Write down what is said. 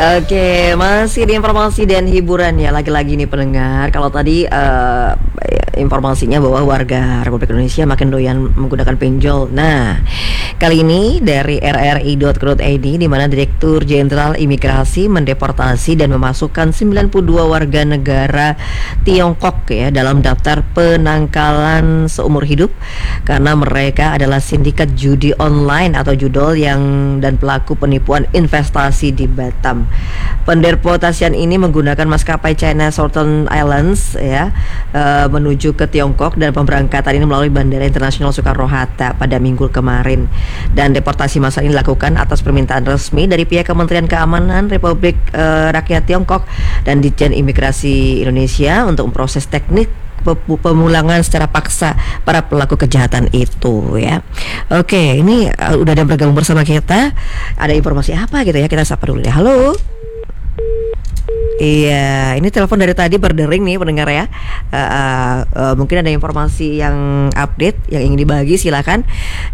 Oke, masih di informasi dan hiburan ya. Lagi-lagi nih pendengar. Kalau tadi informasinya bahwa warga Republik Indonesia makin doyan menggunakan pinjol. Nah, kali ini dari rri.co.id di mana Direktur Jenderal Imigrasi mendeportasi dan memasukkan 92 warga negara Tiongkok ya dalam daftar penangkalan seumur hidup karena mereka adalah sindikat judi online atau judol yang dan pelaku penipuan investasi di Batam. Pendeportasian ini menggunakan maskapai China Southern Islands ya menuju ke Tiongkok dan pemberangkatan ini melalui Bandara Internasional Soekarno-Hatta pada minggu kemarin. Dan deportasi massal ini dilakukan atas permintaan resmi dari pihak Kementerian Keamanan Republik Rakyat Tiongkok dan Ditjen Imigrasi Indonesia untuk memproses teknik pemulangan secara paksa para pelaku kejahatan itu ya. Oke, ini udah ada bergabung bersama kita. Ada informasi apa gitu ya? Kita sapa dulu ya. Halo. Iya, ini telepon dari tadi berdering nih pendengar ya. Mungkin ada informasi yang update yang ingin dibagi, silakan.